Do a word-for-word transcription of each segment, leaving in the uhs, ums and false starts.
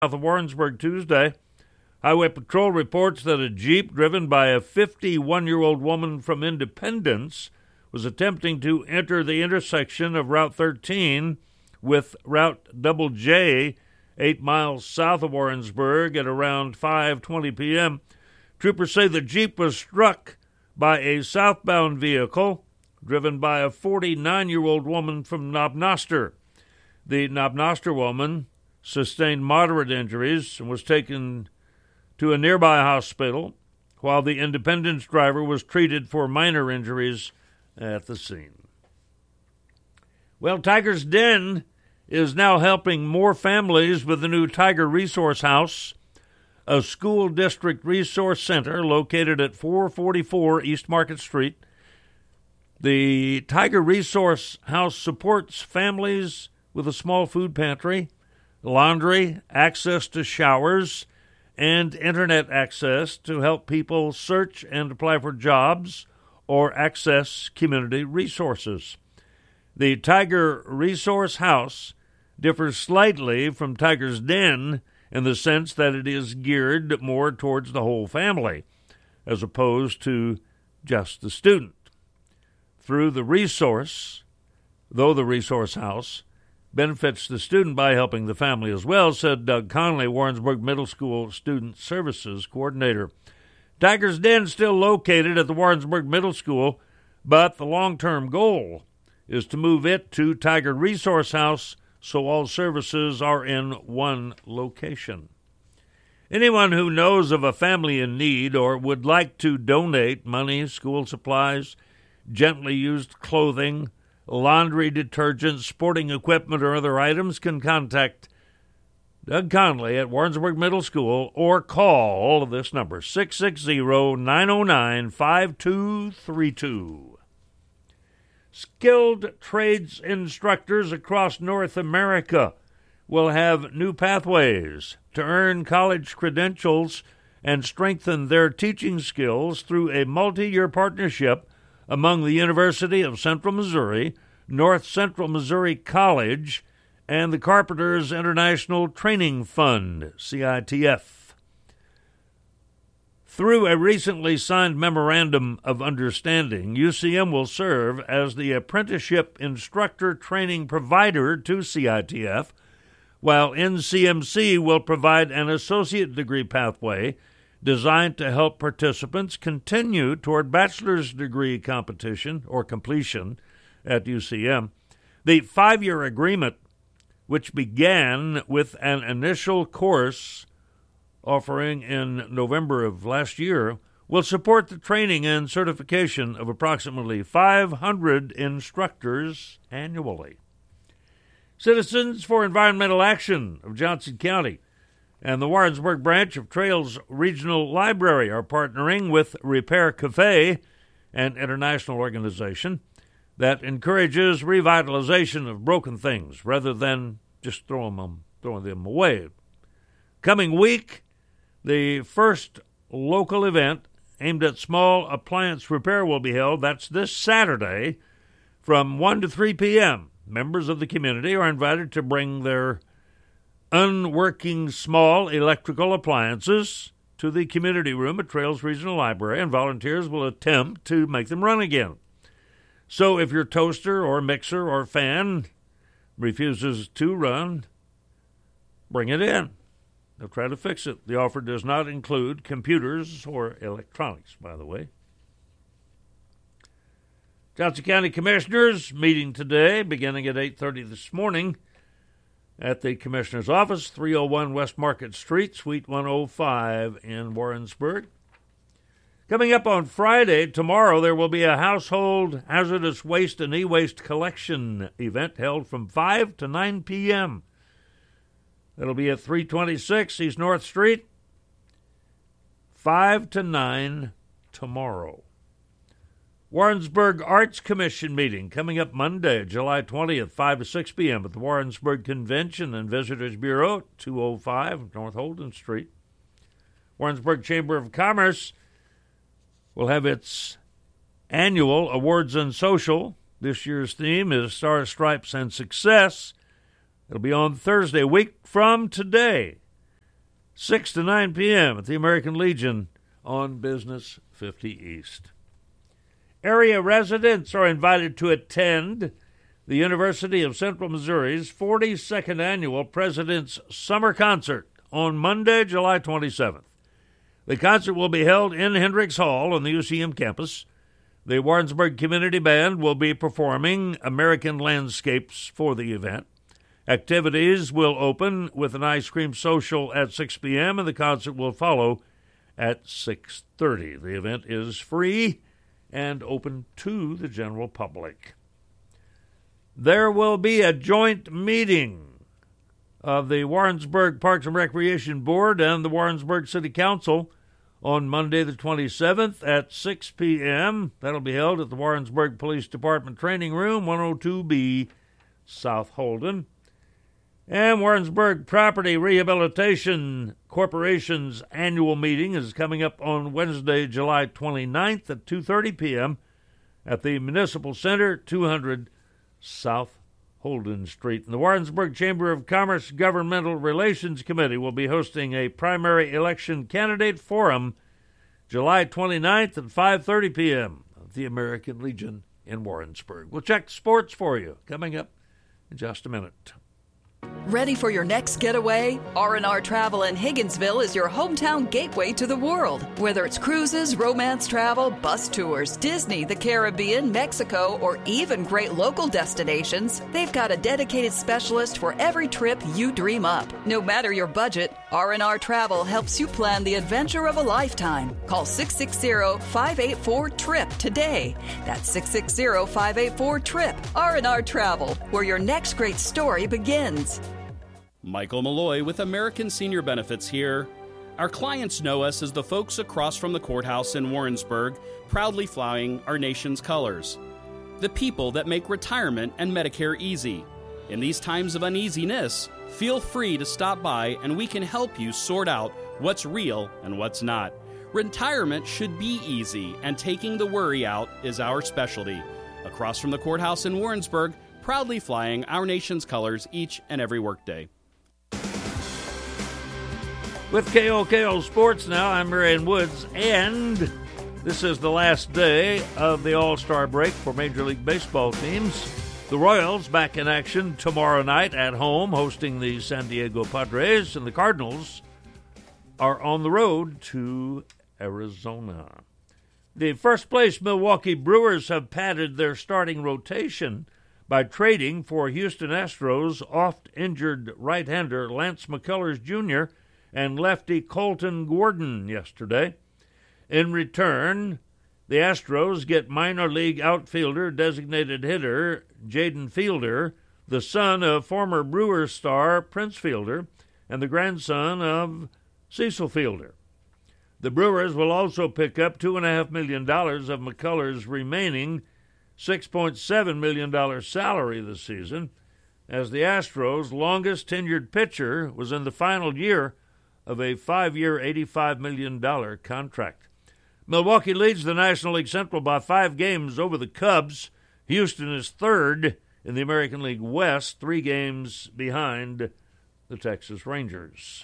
south of Warrensburg Tuesday. Highway Patrol reports that a Jeep driven by a fifty-one-year-old woman from Independence was attempting to enter the intersection of Route thirteen with Route Double J, eight miles south of Warrensburg at around five twenty p.m. Troopers say the Jeep was struck by a southbound vehicle driven by a forty-nine-year-old woman from Knob-Noster. The Knob-Noster woman sustained moderate injuries and was taken to a nearby hospital, while the Independence driver was treated for minor injuries at the scene. Well, Tiger's Den is now helping more families with the new Tiger Resource House, a school district resource center located at four forty-four East Market Street. The Tiger Resource House supports families with a small food pantry, laundry, access to showers, and internet access to help people search and apply for jobs or access community resources. The Tiger Resource House differs slightly from Tiger's Den in the sense that it is geared more towards the whole family, as opposed to just the student. Through the resource, though the Resource House benefits the student by helping the family as well, said Doug Conley, Warrensburg Middle School Student Services Coordinator. Tiger's Den is still located at the Warrensburg Middle School, but the long-term goal is to move it to Tiger Resource House so all services are in one location. Anyone who knows of a family in need or would like to donate money, school supplies, gently used clothing, laundry detergent, sporting equipment, or other items can contact Doug Conley at Warrensburg Middle School or call this number, six six zero, nine zero nine, five two three two. Skilled trades instructors across North America will have new pathways to earn college credentials and strengthen their teaching skills through a multi-year partnership among the University of Central Missouri, North Central Missouri College, and the Carpenters International Training Fund, C I T F. Through a recently signed Memorandum of Understanding, U C M will serve as the apprenticeship instructor training provider to C I T F, while N C M C will provide an associate degree pathway designed to help participants continue toward bachelor's degree competition or completion at U C M. The five-year agreement, which began with an initial course offering in November of last year, will support the training and certification of approximately five hundred instructors annually. Citizens for Environmental Action of Johnson County and the Warrensburg branch of Trails Regional Library are partnering with Repair Cafe, an international organization that encourages revitalization of broken things rather than just throwing them, throwing them away. Coming week, the first local event aimed at small appliance repair will be held. That's this Saturday from one to three p.m. Members of the community are invited to bring their unworking small electrical appliances to the community room at Trails Regional Library, and volunteers will attempt to make them run again. So if your toaster or mixer or fan refuses to run, bring it in. They'll try to fix it. The offer does not include computers or electronics, by the way. Johnson County Commissioners meeting today, beginning at eight thirty this morning at the Commissioner's office, three oh one West Market Street, Suite one oh five in Warrensburg. Coming up on Friday, tomorrow, there will be a household hazardous waste and e-waste collection event held from five to nine p.m. It'll be at three twenty-six East North Street, five to nine tomorrow. Warrensburg Arts Commission meeting coming up Monday, July twentieth, five to six p.m. at the Warrensburg Convention and Visitors Bureau, two oh five North Holden Street. Warrensburg Chamber of Commerce will have its annual Awards and Social. This year's theme is Stars, Stripes, and Success. It'll be on Thursday, a week from today. six to nine p.m. at the American Legion on Business fifty East. Area residents are invited to attend the University of Central Missouri's forty-second Annual President's Summer Concert on Monday, July twenty-seventh. The concert will be held in Hendricks Hall on the U C M campus. The Warrensburg Community Band will be performing American Landscapes for the event. Activities will open with an ice cream social at six p.m., and the concert will follow at six thirty. The event is free and open to the general public. There will be a joint meeting of the Warrensburg Parks and Recreation Board and the Warrensburg City Council on Monday the twenty-seventh at six p.m. That'll be held at the Warrensburg Police Department Training Room, one oh two B, South Holden. And Warrensburg Property Rehabilitation Corporation's annual meeting is coming up on Wednesday, July twenty-ninth at two thirty p.m. at the Municipal Center, two hundred South Holden Street. And the Warrensburg Chamber of Commerce Governmental Relations Committee will be hosting a primary election candidate forum July twenty-ninth at five thirty p.m. at the American Legion in Warrensburg. We'll check sports for you coming up in just a minute. Ready for your next getaway? R and R Travel in Higginsville is your hometown gateway to the world. Whether it's cruises, romance travel, bus tours, Disney, the Caribbean, Mexico, or even great local destinations, they've got a dedicated specialist for every trip you dream up. No matter your budget, R and R Travel helps you plan the adventure of a lifetime. Call six six zero, five eight four, T R I P today. That's six six zero, five eight four, T R I P. R and R Travel, where your next great story begins. Michael Malloy with American Senior Benefits here. Our clients know us as the folks across from the courthouse in Warrensburg, proudly flying our nation's colors. The people that make retirement and Medicare easy. In these times of uneasiness, feel free to stop by and we can help you sort out what's real and what's not. Retirement should be easy, and taking the worry out is our specialty. Across from the courthouse in Warrensburg, proudly flying our nation's colors each and every workday. With K O K O Sports now, I'm Marion Woods, and this is the last day of the All-Star break for Major League Baseball teams. The Royals back in action tomorrow night at home, hosting the San Diego Padres, and the Cardinals are on the road to Arizona. The first-place Milwaukee Brewers have padded their starting rotation by trading for Houston Astros oft-injured right-hander Lance McCullers Junior and lefty Colton Gordon yesterday. In return, the Astros get minor league outfielder, designated hitter Jaden Fielder, the son of former Brewers star Prince Fielder and the grandson of Cecil Fielder. The Brewers will also pick up two point five million dollars of McCullers' remaining six point seven million dollars salary this season, as the Astros' longest-tenured pitcher was in the final year of a five-year, eighty-five million dollars contract. Milwaukee leads the National League Central by five games over the Cubs. Houston is third in the American League West, three games behind the Texas Rangers.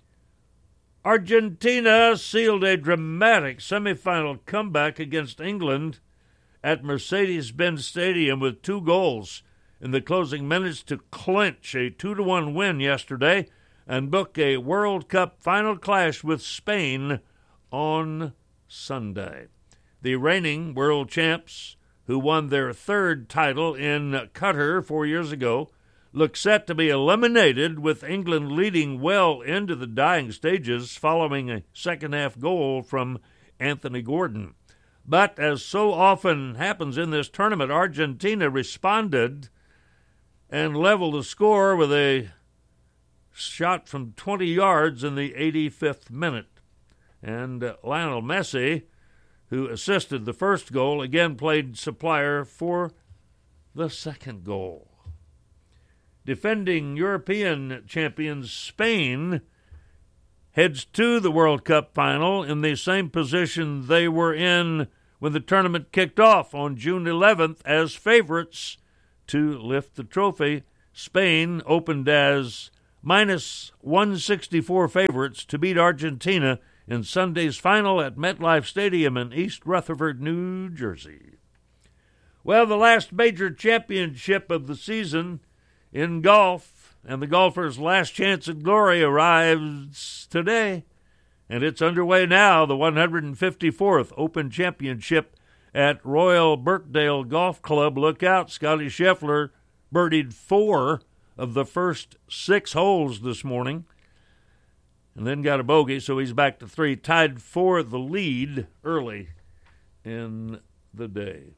Argentina sealed a dramatic semifinal comeback against England at Mercedes-Benz Stadium with two goals in the closing minutes to clinch a two to one win yesterday and book a World Cup final clash with Spain on Sunday. The reigning world champs, who won their third title in Qatar four years ago, look set to be eliminated, with England leading well into the dying stages following a second-half goal from Anthony Gordon. But as so often happens in this tournament, Argentina responded and leveled the score with a shot from twenty yards in the eighty-fifth minute. And uh, Lionel Messi, who assisted the first goal, again played supplier for the second goal. Defending European champions Spain heads to the World Cup final in the same position they were in when the tournament kicked off on June eleventh as favorites to lift the trophy. Spain opened as minus one sixty-four favorites to beat Argentina in Sunday's final at MetLife Stadium in East Rutherford, New Jersey. Well, the last major championship of the season in golf and the golfer's last chance at glory arrives today, and it's underway now, the one hundred fifty-fourth Open Championship at Royal Birkdale Golf Club. Look out, Scotty Scheffler birdied four of the first six holes this morning and then got a bogey, so he's back to three, tied for the lead early in the day.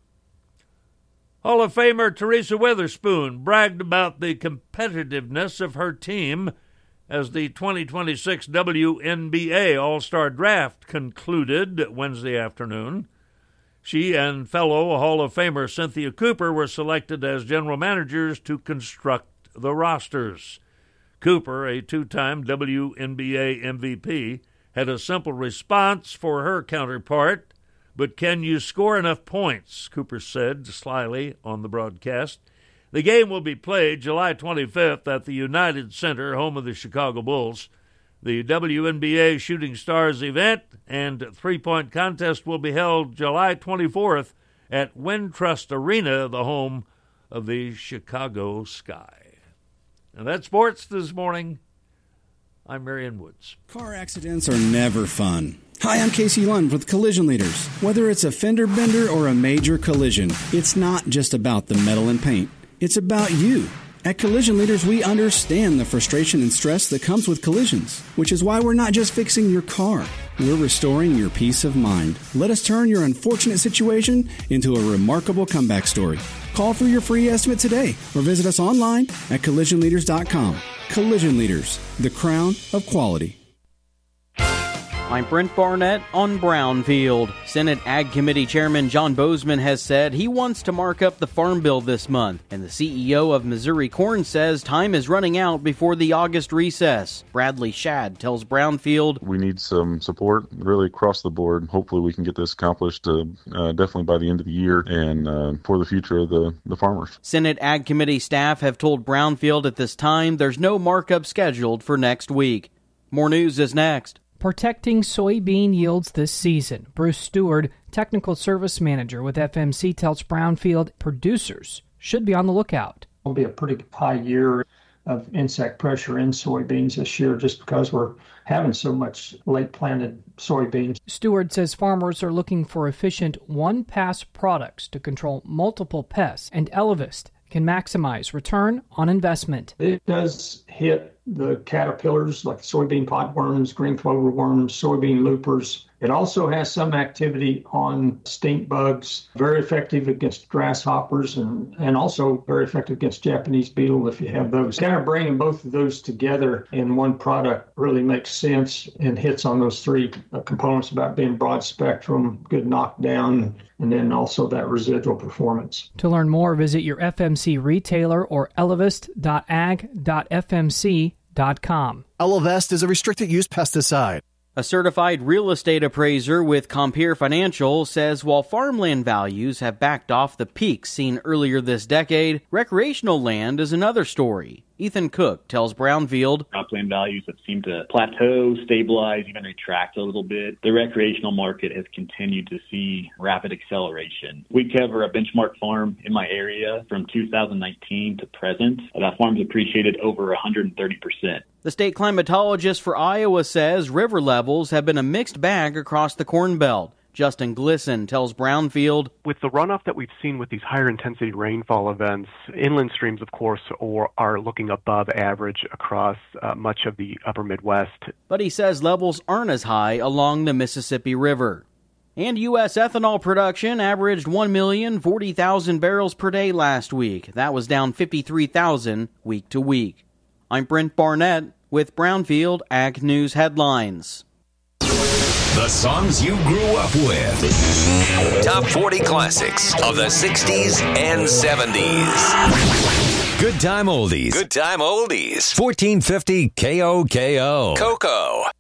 Hall of Famer Teresa Witherspoon bragged about the competitiveness of her team as the twenty twenty-six W N B A All-Star Draft concluded Wednesday afternoon. She and fellow Hall of Famer Cynthia Cooper were selected as general managers to construct the rosters. Cooper, a two-time W N B A M V P, had a simple response for her counterpart, but can you score enough points? Cooper said slyly on the broadcast. The game will be played July twenty-fifth at the United Center, home of the Chicago Bulls. The W N B A Shooting Stars event and three-point contest will be held July twenty-fourth at Wintrust Arena, the home of the Chicago Sky. And that's sports this morning. I'm Marion Woods. Car accidents are never fun. Hi, I'm Casey Lund with Collision Leaders. Whether it's a fender bender or a major collision, it's not just about the metal and paint. It's about you. At Collision Leaders, we understand the frustration and stress that comes with collisions, which is why we're not just fixing your car. We're restoring your peace of mind. Let us turn your unfortunate situation into a remarkable comeback story. Call for your free estimate today or visit us online at collision leaders dot com. Collision Leaders, the crown of quality. I'm Brent Barnett on Brownfield. Senate Ag Committee Chairman John Bozeman has said he wants to mark up the Farm Bill this month, and the C E O of Missouri Corn says time is running out before the August recess. Bradley Shad tells Brownfield, we need some support really across the board. Hopefully we can get this accomplished uh, uh, definitely by the end of the year and uh, for the future of the, the farmers. Senate Ag Committee staff have told Brownfield at this time there's no markup scheduled for next week. More news is next. Protecting soybean yields this season. Bruce Stewart, Technical Service Manager with F M C, tells Brownfield producers should be on the lookout. It'll be a pretty high year of insect pressure in soybeans this year just because we're having so much late-planted soybeans. Stewart says farmers are looking for efficient one-pass products to control multiple pests, and Elevist can maximize return on investment. It does hit the caterpillars like soybean potworms, green clover worms, soybean loopers. It also has some activity on stink bugs, very effective against grasshoppers and, and also very effective against Japanese beetle if you have those. Kind of bringing both of those together in one product really makes sense and hits on those three components about being broad spectrum, good knockdown, and then also that residual performance. To learn more, visit your F M C retailer or elevest dot ag dot f m c dot com. Elevest is a restricted use pesticide. A certified real estate appraiser with Compeer Financial says while farmland values have backed off the peaks seen earlier this decade, recreational land is another story. Ethan Cook tells Brownfield, cropland values have seemed to plateau, stabilize, even retract a little bit. The recreational market has continued to see rapid acceleration. We cover a benchmark farm in my area from two thousand nineteen to present. That farm's appreciated over one hundred thirty percent. The state climatologist for Iowa says river levels have been a mixed bag across the Corn Belt. Justin Glisson tells Brownfield, with the runoff that we've seen with these higher intensity rainfall events, inland streams, of course, or are looking above average across uh, much of the upper Midwest. But he says levels aren't as high along the Mississippi River. And U S ethanol production averaged one million forty thousand barrels per day last week. That was down fifty-three thousand week to week. I'm Brent Barnett with Brownfield Ag News Headlines. The songs you grew up with. Top forty classics of the sixties and seventies. Good time oldies. Good time oldies. fourteen fifty K O K O. Coco.